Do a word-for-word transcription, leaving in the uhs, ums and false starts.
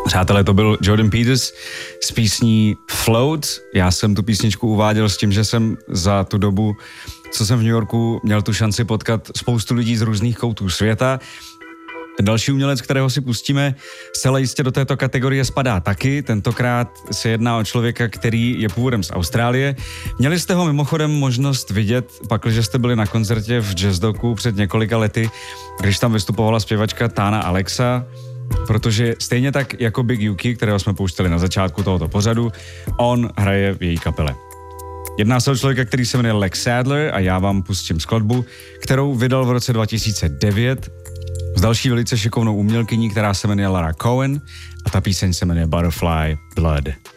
Přátelé, to byl Jordan Peters s písní Float. Já jsem tu písničku uváděl s tím, že jsem za tu dobu, co jsem v New Yorku, měl tu šanci potkat spoustu lidí z různých koutů světa. Další umělec, kterého si pustíme, zcela jistě do této kategorie spadá taky. Tentokrát se jedná o člověka, který je původem z Austrálie. Měli jste ho mimochodem možnost vidět, pakliže jste byli na koncertě v Jazz Doku před několika lety, když tam vystupovala zpěvačka Tana Alexa, protože stejně tak jako Big Yuki, kterého jsme pouštěli na začátku tohoto pořadu, on hraje v její kapele. Jedná se o člověka, který se jmenuje Lex Sadler a já vám pustím skladbu, kterou vydal v roce dva tisíce devět s další velice šikovnou umělkyní, která se jmenuje Lara Cohen a ta píseň se jmenuje Butterfly Blood.